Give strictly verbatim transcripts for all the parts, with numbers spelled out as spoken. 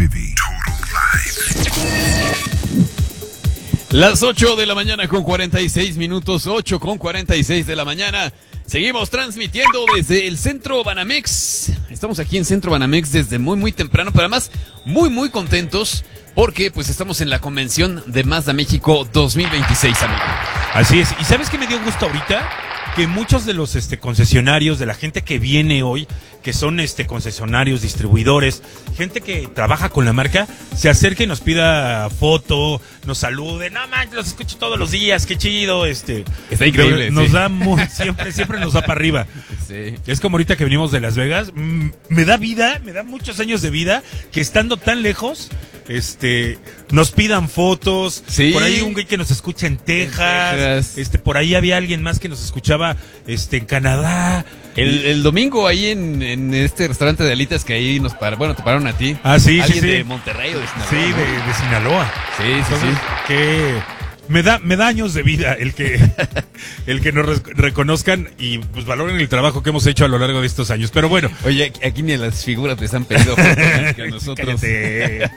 Ivy. Total Live. Las ocho de la mañana con cuarenta y seis minutos, ocho con cuarenta y seis de la mañana. Seguimos transmitiendo desde el Centro Banamex. Estamos aquí en Centro Banamex desde muy, muy temprano, pero además muy, muy contentos porque pues estamos en la convención de Mazda México dos mil veintiséis, amigo. Así es. ¿Y sabes qué me dio gusto ahorita? Que muchos de los este concesionarios, de la gente que viene hoy, que son este concesionarios, distribuidores, gente que trabaja con la marca, se acerque y nos pida foto, nos salude, no man, los escucho todos los días, qué chido, este. Está increíble. Nos sí. da muy, siempre, siempre nos da para arriba. Sí. Es como ahorita que venimos de Las Vegas, mmm, me da vida, me da muchos años de vida, que estando tan lejos, este, nos pidan fotos. Sí. Por ahí un güey que nos escucha en Texas, En Texas. este, por ahí había alguien más que nos escuchaba, este, en Canadá. El, el domingo ahí en, en este restaurante de alitas que ahí nos pararon, bueno, te pararon a ti. Ah, sí, sí, Alguien sí. de Monterrey o de Sinaloa. Sí, ¿no? de, de Sinaloa. Sí, sí, Entonces, sí. que me da, me da años de vida el que, el que nos re- reconozcan y pues valoren el trabajo que hemos hecho a lo largo de estos años. Pero bueno. Oye, aquí ni a las figuras les han pedido fotos que a nosotros. Cállate.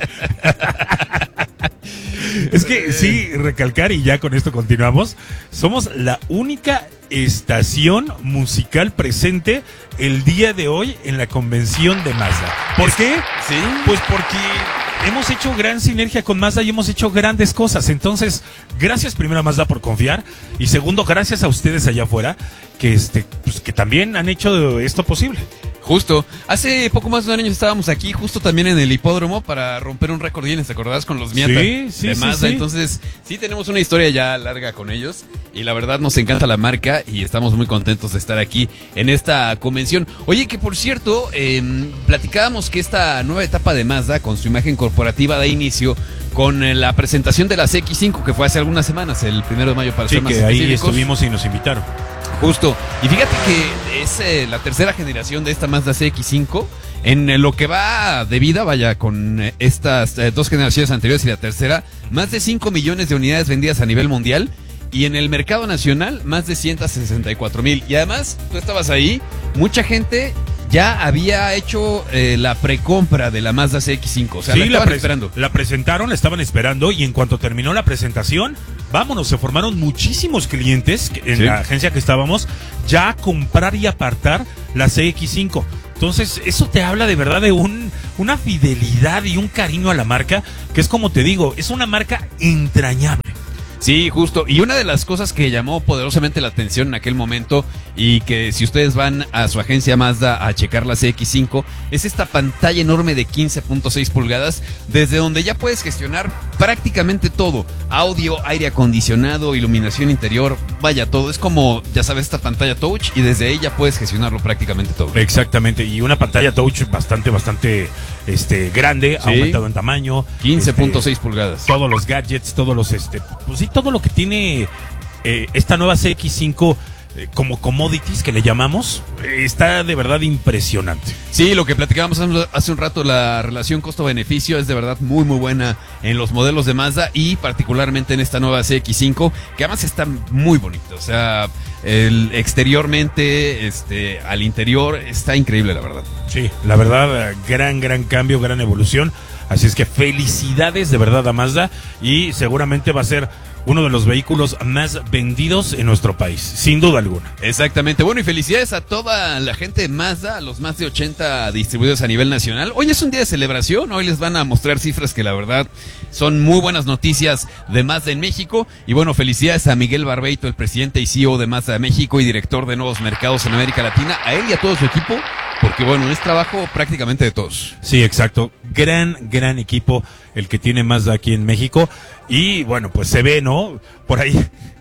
Es que sí, recalcar, y ya con esto continuamos, somos la única estación musical presente el día de hoy en la convención de Mazda. ¿Por qué? Sí. Pues porque hemos hecho gran sinergia con Mazda y hemos hecho grandes cosas. Entonces, gracias primero a Mazda por confiar y segundo, gracias a ustedes allá afuera que este pues que también han hecho esto posible. Justo, hace poco más de un año estábamos aquí, justo también en el hipódromo para romper un récord Guinness, ¿te acordás? Con los Miata Sí, sí, de sí, Mazda. sí. Entonces, sí tenemos una historia ya larga con ellos y la verdad nos encanta la marca y estamos muy contentos de estar aquí en esta convención. Oye, que por cierto, eh, platicábamos que esta nueva etapa de Mazda con su imagen corporativa da inicio con eh, la presentación de la C X cinco que fue hace algunas semanas, el primero de mayo para Sí, ser más que ahí específicos. estuvimos y nos invitaron. Justo, y fíjate que es eh, la tercera generación de esta Mazda C X cinco. En eh, lo que va de vida, vaya, con eh, estas eh, dos generaciones anteriores y la tercera, más de cinco millones de unidades vendidas a nivel mundial. Y en el mercado nacional, más de ciento sesenta y cuatro mil. Y además, tú estabas ahí, mucha gente ya había hecho eh, la precompra de la Mazda C X cinco. O sea, Sí, la la, estaban pre- esperando. la presentaron, la estaban esperando y en cuanto terminó la presentación, vámonos, se formaron muchísimos clientes que- en Sí. la agencia que estábamos ya a comprar y apartar la C X cinco. Entonces, eso te habla de verdad de un, una fidelidad y un cariño a la marca, que es como te digo, es una marca entrañable. Sí, justo. Y una de las cosas que llamó poderosamente la atención en aquel momento y que si ustedes van a su agencia Mazda a checar la C X cinco es esta pantalla enorme de quince punto seis pulgadas desde donde ya puedes gestionar prácticamente todo. Audio, aire acondicionado, iluminación interior, vaya todo. Es como, ya sabes, esta pantalla touch y desde ahí ya puedes gestionarlo prácticamente todo. Exactamente, y una pantalla touch bastante, bastante este, grande, Sí. ha aumentado en tamaño. quince punto este, seis pulgadas. Todos los gadgets, todos los, este, pues sí, todo lo que tiene eh, esta nueva C X cinco eh, como commodities que le llamamos, eh, está de verdad impresionante. Sí, lo que platicábamos hace un rato, la relación costo-beneficio es de verdad muy muy buena en los modelos de Mazda y particularmente en esta nueva C X cinco, que además está muy bonito, o sea, el exteriormente, este, al interior está increíble, la verdad. Sí, la verdad, gran, gran cambio, gran evolución. Así es que felicidades de verdad a Mazda y seguramente va a ser uno de los vehículos más vendidos en nuestro país, sin duda alguna. Exactamente. Bueno, y felicidades a toda la gente de Mazda, a los más de ochenta distribuidores a nivel nacional. Hoy es un día de celebración, hoy les van a mostrar cifras que la verdad son muy buenas noticias de Mazda en México. Y bueno, felicidades a Miguel Barbeito, el presidente y C E O de Mazda de México y director de nuevos mercados en América Latina, a él y a todo su equipo, porque bueno, es trabajo prácticamente de todos. Sí, exacto. Gran, gran equipo el que tiene Mazda aquí en México. Y bueno, pues se ve, ¿no? Por ahí,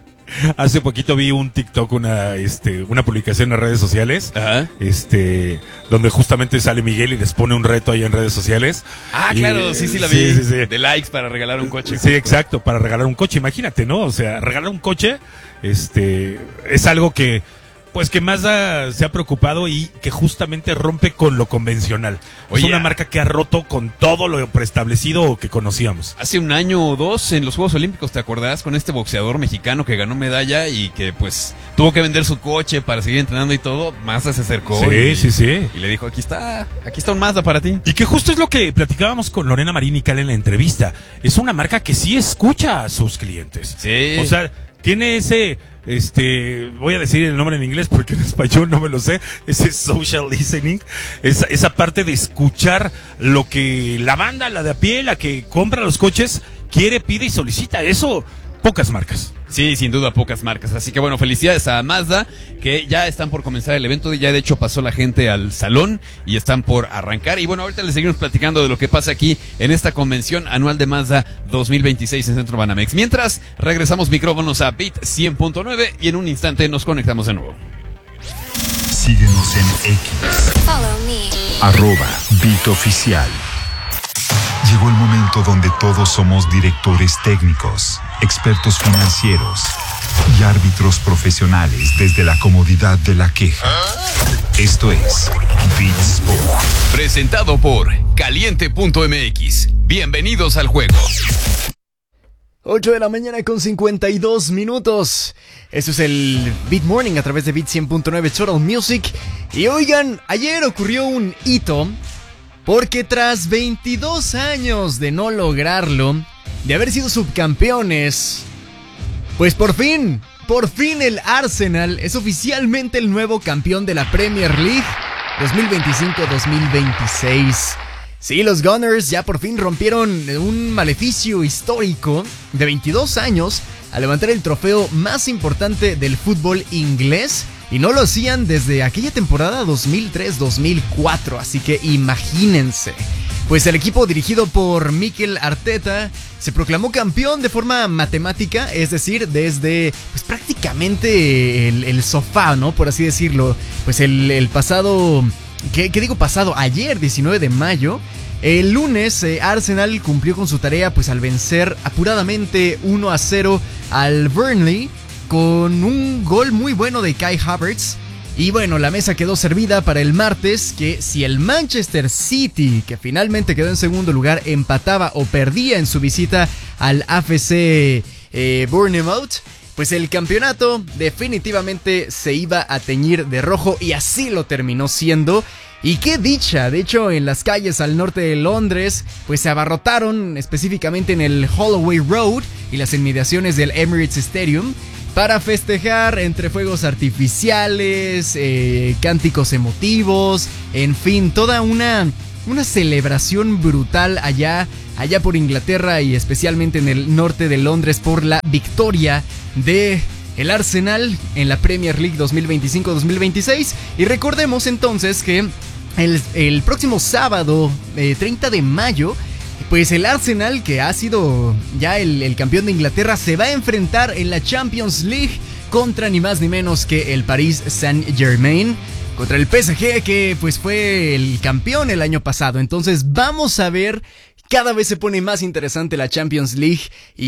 hace poquito vi un TikTok, una, este, una publicación en redes sociales, Ajá. este, donde justamente sale Miguel y les pone un reto ahí en redes sociales. Ah, Y, claro, sí, sí la sí, vi. sí, sí. De likes para regalar un coche. Sí, exacto, para regalar un coche, imagínate, ¿no? O sea, regalar un coche, este, es algo que Pues que Mazda se ha preocupado y que justamente rompe con lo convencional. Oye, es una marca que ha roto con todo lo preestablecido o que conocíamos. Hace un año o dos en los Juegos Olímpicos, ¿te acordás? Con este boxeador mexicano que ganó medalla y que pues tuvo que vender su coche para seguir entrenando y todo. Mazda se acercó. Sí, y, sí, sí. Y le dijo, aquí está, aquí está un Mazda para ti. Y que justo es lo que platicábamos con Lorena Marín y Cal en la entrevista. Es una marca que sí escucha a sus clientes. Sí. O sea, tiene ese... Este, voy a decir el nombre en inglés porque en español no me lo sé, ese social listening, esa, esa parte de escuchar lo que la banda, la de a pie, la que compra los coches, quiere, pide y solicita. Eso, pocas marcas. Sí, sin duda pocas marcas. Así que bueno, felicidades a Mazda, que ya están por comenzar el evento. Ya de hecho pasó la gente al salón y están por arrancar. Y bueno, ahorita les seguimos platicando de lo que pasa aquí en esta convención anual de Mazda dos mil veintiséis en Centro Banamex. Mientras, regresamos micrófonos a Beat cien punto nueve y en un instante nos conectamos de nuevo. Síguenos en X. Follow me. Arroba Beat Oficial. Llegó el momento donde todos somos directores técnicos, expertos financieros y árbitros profesionales desde la comodidad de la queja. Esto es Beat Sport. Presentado por Caliente punto M X. Bienvenidos al juego. ocho de la mañana con cincuenta y dos minutos. Esto es el Beat Morning a través de Beat cien punto nueve Total Music. Y oigan, ayer ocurrió un hito, porque tras veintidós años de no lograrlo, de haber sido subcampeones, pues por fin, por fin el Arsenal es oficialmente el nuevo campeón de la Premier League dos mil veinticinco dos mil veintiséis. Sí, los Gunners ya por fin rompieron un maleficio histórico de veintidós años al levantar el trofeo más importante del fútbol inglés. Y no lo hacían desde aquella temporada dos mil tres dos mil cuatro, así que imagínense. Pues el equipo dirigido por Mikel Arteta se proclamó campeón de forma matemática, es decir, desde pues prácticamente el, el sofá, ¿no? Por así decirlo. Pues el, el pasado, ¿qué, ¿qué digo pasado? Ayer, diecinueve de mayo. El lunes, eh, Arsenal cumplió con su tarea pues al vencer apuradamente uno a cero al Burnley, con un gol muy bueno de Kai Havertz. Y bueno, la mesa quedó servida para el martes, que si el Manchester City, que finalmente quedó en segundo lugar, empataba o perdía en su visita al A F C eh, Bournemouth, pues el campeonato definitivamente se iba a teñir de rojo, y así lo terminó siendo. Y qué dicha, de hecho en las calles al norte de Londres pues se abarrotaron, específicamente en el Holloway Road y las inmediaciones del Emirates Stadium, para festejar entre fuegos artificiales, eh, cánticos emotivos, en fin, toda una, una celebración brutal allá, allá por Inglaterra y especialmente en el norte de Londres por la victoria de el Arsenal en la Premier League dos mil veinticinco dos mil veintiséis. Y recordemos entonces que el, el próximo sábado, eh, treinta de mayo, pues el Arsenal, que ha sido ya el, el campeón de Inglaterra, se va a enfrentar en la Champions League contra ni más ni menos que el Paris Saint-Germain, contra el P S G, que pues fue el campeón el año pasado. Entonces vamos a ver, cada vez se pone más interesante la Champions League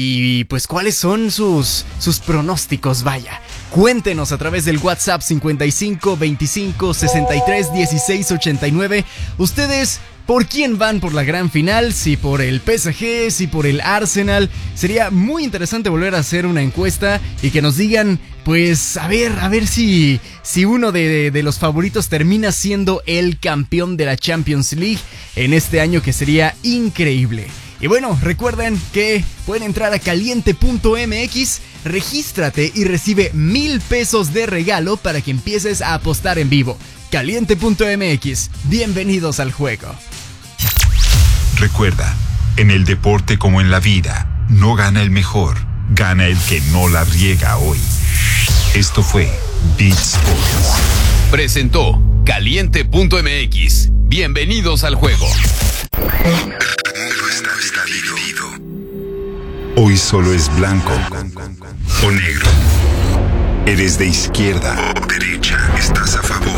y pues cuáles son sus, sus pronósticos, vaya. Cuéntenos a través del WhatsApp cincuenta y cinco veinticinco sesenta y tres dieciséis ochenta y nueve. Ustedes, ¿por quién van por la gran final? Si por el P S G, si por el Arsenal. Sería muy interesante volver a hacer una encuesta y que nos digan, pues, a ver, a ver si, si uno de, de, de los favoritos termina siendo el campeón de la Champions League en este año, que sería increíble. Y bueno, recuerden que pueden entrar a caliente punto m x, regístrate y recibe mil pesos de regalo para que empieces a apostar en vivo. caliente punto m x, bienvenidos al juego. Recuerda, en el deporte como en la vida, no gana el mejor, gana el que no la riega hoy. Esto fue Beat Sports. Presentó Caliente punto m x. Bienvenidos al juego. Hoy solo es blanco o negro. Eres de izquierda o derecha. Estás a favor